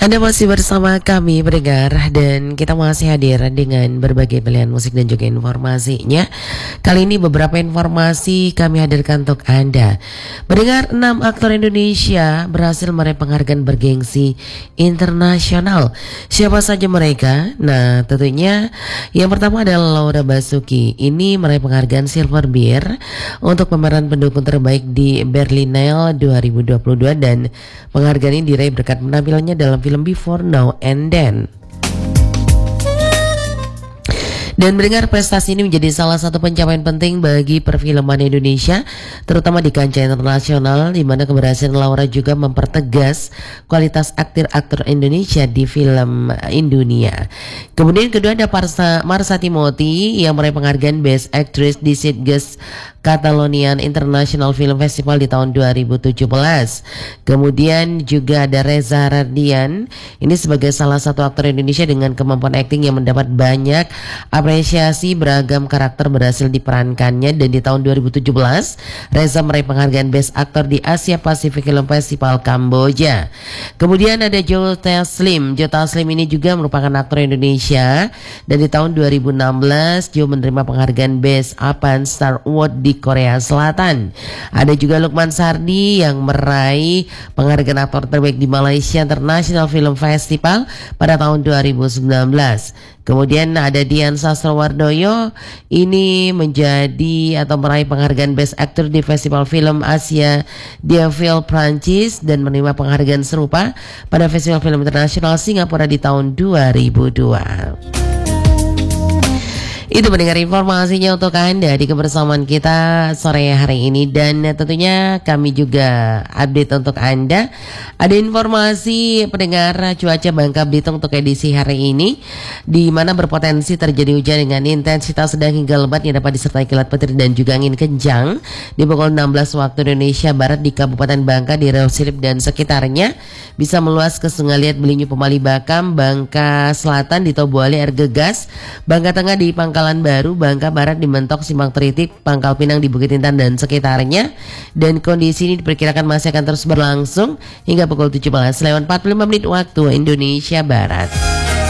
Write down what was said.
Anda masih bersama kami pendengar dan kita masih hadir dengan berbagai pilihan musik dan juga informasinya. Kali ini beberapa informasi kami hadirkan untuk Anda. Pendengar, 6 aktor Indonesia berhasil meraih penghargaan bergengsi internasional. Siapa saja mereka? Nah, tentunya yang pertama adalah Laura Basuki. Ini meraih penghargaan Silver Bear untuk pemeran pendukung terbaik di Berlinale 2022 dan penghargaan ini diraih berkat penampilannya dalam film Before, Now, and Then. Dan mendengar prestasi ini menjadi salah satu pencapaian penting bagi perfilman Indonesia, terutama di kancah internasional, di mana keberhasilan Laura juga mempertegas kualitas aktor Indonesia di film Indonesia. Kemudian kedua ada Marsha Timothy yang meraih penghargaan Best Actress di Sitges Catalonian International Film Festival di tahun 2017. Kemudian juga ada Reza Radian, ini sebagai salah satu aktor Indonesia dengan kemampuan akting yang mendapat banyak apresiasi, beragam karakter berhasil diperankannya, dan di tahun 2017 Reza meraih penghargaan Best Actor di Asia Pacific Film Festival Kamboja. Kemudian ada Joe Taslim. Joe Taslim ini juga merupakan aktor Indonesia dan di tahun 2016 Joe menerima penghargaan Best Apan Star Award di Korea Selatan. Ada juga Lukman Sardi yang meraih penghargaan aktor terbaik di Malaysia International Film Festival pada tahun 2019. Kemudian ada Dian Sastrowardoyo, ini menjadi atau meraih penghargaan Best Actor di Festival Film Asia Deauville Prancis dan menerima penghargaan serupa pada Festival Film Internasional Singapura di tahun 2002. Itu mendengar informasinya untuk Anda di kebersamaan kita sore hari ini, dan tentunya kami juga update untuk Anda. Ada informasi pendengar cuaca Bangka Belitung untuk edisi hari ini, di mana berpotensi terjadi hujan dengan intensitas sedang hingga lebat yang dapat disertai kilat petir dan juga angin kencang di pukul 16 waktu Indonesia Barat di Kabupaten Bangka, di Riau Silip dan sekitarnya, bisa meluas ke Sungai Liat, Belinyu, Pemali, Bakam, Bangka Selatan di Tobuali, Air Gegas, Bangka Tengah di Pangkalan Baru, Bangka Barat di Mentok, Simpang Tritik, Pangkal Pinang di Bukit Intan dan sekitarnya. Dan kondisi ini diperkirakan masih akan terus berlangsung hingga pukul 17:45 waktu Indonesia Barat.